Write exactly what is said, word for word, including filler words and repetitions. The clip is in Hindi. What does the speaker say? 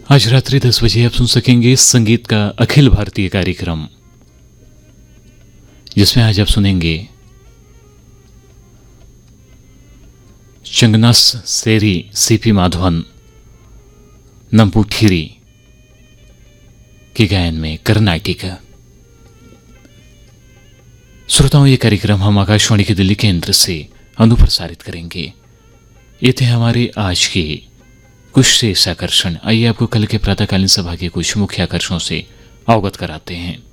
आज रात्रि दस बजे आप सुन सकेंगे संगीत का अखिल भारतीय कार्यक्रम, जिसमें आज आप सुनेंगे चंगनास सेरी, सीपी माधवन, नंपूठीरी के गायन में कर्नाटिक। श्रोताओं, ये कार्यक्रम हम आकाशवाणी के दिल्ली केंद्र से अनुप्रसारित करेंगे। ये थे हमारे आज के कुछ शेष आकर्षण। आइए आपको कल के प्रातःकालीन सभा के कुछ मुख्य आकर्षणों से अवगत कराते हैं।